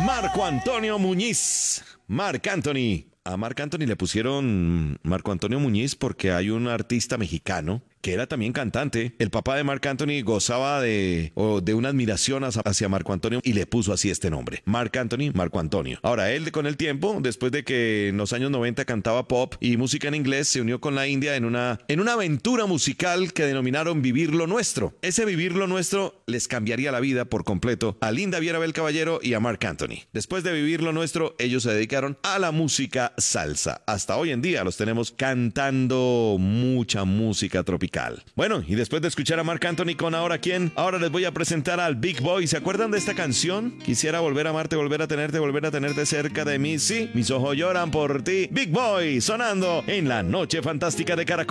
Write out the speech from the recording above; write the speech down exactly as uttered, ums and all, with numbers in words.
Marco Antonio Muñiz. Marc Anthony. A Marc Anthony le pusieron Marco Antonio Muñiz porque hay un artista mexicano que era también cantante. El papá de Marc Anthony gozaba de, o de una admiración hacia Marco Antonio y le puso así este nombre. Marc Anthony, Marco Antonio. Ahora, él con el tiempo, después de que en los años noventa cantaba pop y música en inglés, se unió con la India en una, en una aventura musical que denominaron Vivir lo Nuestro. Ese Vivir lo Nuestro les cambiaría la vida por completo a Linda Vierabel Caballero y a Marc Anthony. Después de Vivir lo Nuestro, ellos se dedicaron a la música salsa. Hasta hoy en día los tenemos cantando mucha música tropical. Bueno, y después de escuchar a Marc Anthony con Ahora Quién, ahora les voy a presentar al Big Boy. ¿Se acuerdan de esta canción? Quisiera volver a amarte, volver a tenerte, volver a tenerte cerca de mí. Sí, mis ojos lloran por ti. Big Boy sonando en la noche fantástica de Caracol.